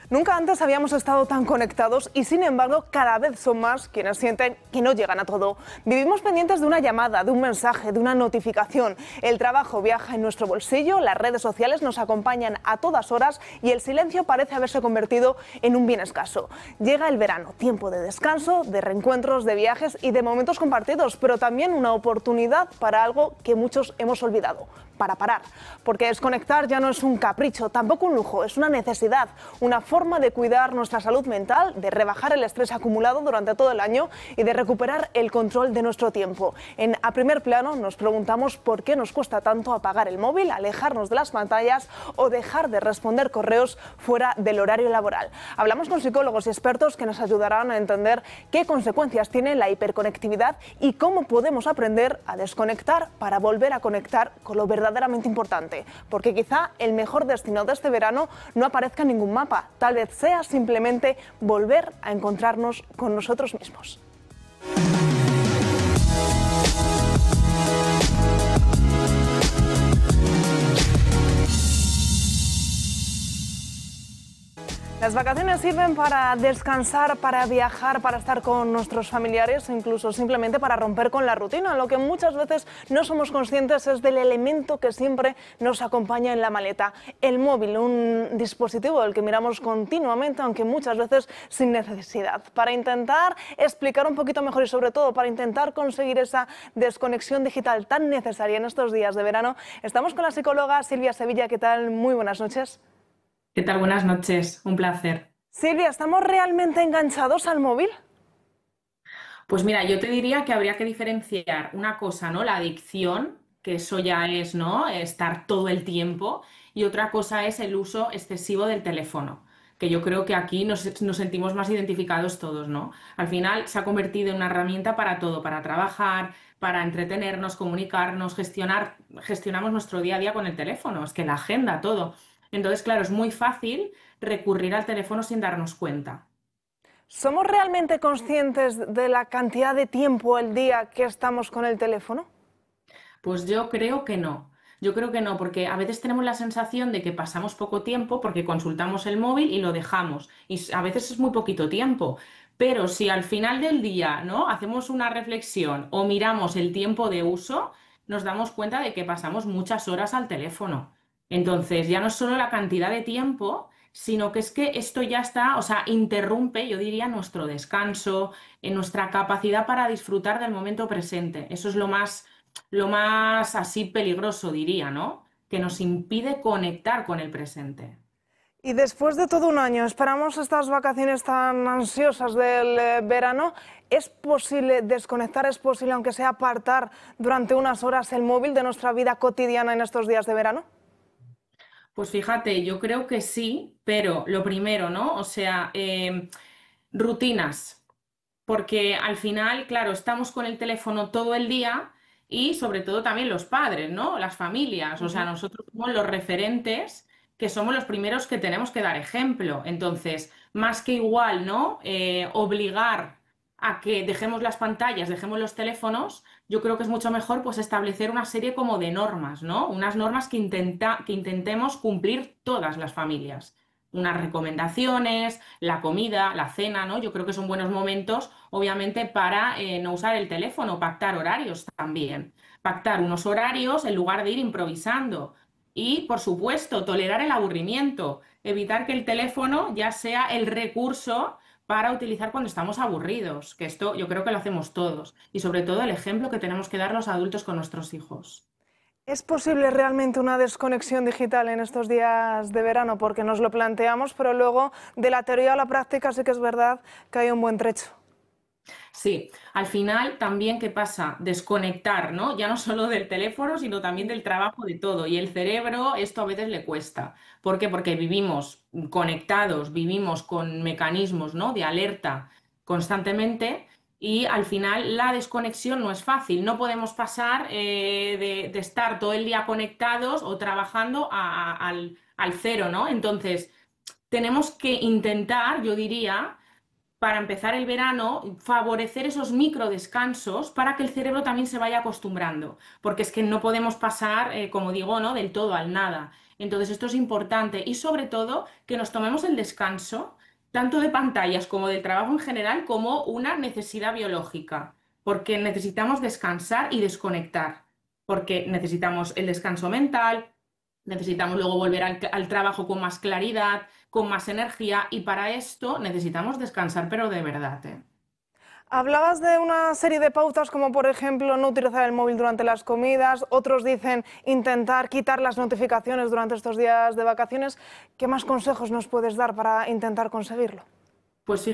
Nunca antes habíamos estado tan conectados y, sin embargo, cada vez son más quienes sienten que no llegan a todo. Vivimos pendientes de una llamada, de un mensaje, de una notificación. El trabajo viaja en nuestro bolsillo, las redes sociales nos acompañan a todas horas y el silencio parece haberse convertido en un bien escaso. Llega el verano, tiempo de descanso, de reencuentros, de viajes y de momentos compartidos, pero también una oportunidad para algo que muchos hemos olvidado: para parar. Porque desconectar ya no es un capricho, tampoco un lujo, es una necesidad, una forma de cuidar nuestra salud mental, de rebajar el estrés acumulado durante todo el año y de recuperar el control de nuestro tiempo. En A Primer Plano nos preguntamos por qué nos cuesta tanto apagar el móvil, alejarnos de las pantallas o dejar de responder correos fuera del horario laboral. Hablamos con psicólogos y expertos que nos ayudarán a entender qué consecuencias tiene la hiperconectividad y cómo podemos aprender a desconectar para volver a conectar con lo verdaderamente importante. Porque quizá el mejor destino de este verano no aparezca en ningún mapa. Tal vez sea simplemente volver a encontrarnos con nosotros mismos. Las vacaciones sirven para descansar, para viajar, para estar con nuestros familiares, incluso simplemente para romper con la rutina. Lo que muchas veces no somos conscientes es del elemento que siempre nos acompaña en la maleta: el móvil, un dispositivo del que miramos continuamente, aunque muchas veces sin necesidad. Para intentar explicar un poquito mejor y, sobre todo, para intentar conseguir esa desconexión digital tan necesaria en estos días de verano, estamos con la psicóloga Silvia Sevilla. ¿Qué tal? Muy buenas noches. ¿Qué tal? Buenas noches, un placer. Silvia, ¿estamos realmente enganchados al móvil? Pues mira, yo te diría que habría que diferenciar una cosa, ¿no? La adicción, que eso ya es, ¿no? Estar todo el tiempo, y otra cosa es el uso excesivo del teléfono, que yo creo que aquí nos sentimos más identificados todos, ¿no? Al final se ha convertido en una herramienta para todo, para trabajar, para entretenernos, comunicarnos, gestionamos nuestro día a día con el teléfono, es que la agenda, todo. Entonces, claro, es muy fácil recurrir al teléfono sin darnos cuenta. ¿Somos realmente conscientes de la cantidad de tiempo al día que estamos con el teléfono? Pues yo creo que no. Yo creo que no, porque a veces tenemos la sensación de que pasamos poco tiempo porque consultamos el móvil y lo dejamos. A veces es muy poquito tiempo. Pero si al final del día, ¿no? Hacemos una reflexión o miramos el tiempo de uso, nos damos cuenta de que pasamos muchas horas al teléfono. Entonces, ya no es solo la cantidad de tiempo, sino que es que esto ya está, o sea, interrumpe, yo diría, nuestro descanso, en nuestra capacidad para disfrutar del momento presente. Eso es lo más así peligroso, diría, ¿no? Que nos impide conectar con el presente. Y después de todo un año, esperamos estas vacaciones tan ansiosas del verano. ¿Es posible desconectar? ¿Es posible, aunque sea apartar durante unas horas el móvil de nuestra vida cotidiana en estos días de verano? Pues fíjate, yo creo que sí, pero lo primero, ¿no? O sea, rutinas, porque al final, claro, estamos con el teléfono todo el día y sobre todo también los padres, ¿no? Las familias, o sea, Ujú. nosotros somos los referentes, que somos los primeros que tenemos que dar ejemplo. Entonces, más que igual, ¿no? Obligar a que dejemos las pantallas, dejemos los teléfonos, yo creo que es mucho mejor pues establecer una serie como de normas, ¿no? Unas normas que intentemos cumplir todas las familias. Unas recomendaciones, la comida, la cena, ¿no? Yo creo que son buenos momentos, obviamente, para no usar el teléfono, pactar horarios también. Pactar unos horarios en lugar de ir improvisando. Y, por supuesto, tolerar el aburrimiento, evitar que el teléfono ya sea el recurso para utilizar cuando estamos aburridos, que esto yo creo que lo hacemos todos. Y sobre todo el ejemplo que tenemos que dar los adultos con nuestros hijos. ¿Es posible realmente una desconexión digital en estos días de verano? Porque nos lo planteamos, pero luego de la teoría a la práctica sí que es verdad que hay un buen trecho. Sí, al final también, ¿qué pasa? Desconectar, ¿no? Ya no solo del teléfono, sino también del trabajo, de todo. Y el cerebro, esto a veces le cuesta. ¿Por qué? Porque vivimos conectados, vivimos con mecanismos, ¿no? De alerta constantemente, y al final la desconexión no es fácil. No podemos pasar de estar todo el día conectados o trabajando al cero, ¿no? Entonces, tenemos que intentar, yo diría, para empezar el verano, favorecer esos micro descansos para que el cerebro también se vaya acostumbrando, porque es que no podemos pasar, como digo, ¿no? Del todo al nada. Entonces esto es importante y sobre todo que nos tomemos el descanso, tanto de pantallas como del trabajo en general, como una necesidad biológica, porque necesitamos descansar y desconectar, porque necesitamos el descanso mental, necesitamos luego volver al trabajo con más claridad, con más energía y para esto necesitamos descansar, pero de verdad, ¿eh? Hablabas de una serie de pautas como por ejemplo no utilizar el móvil durante las comidas, otros dicen intentar quitar las notificaciones durante estos días de vacaciones. ¿Qué más consejos nos puedes dar para intentar conseguirlo? Pues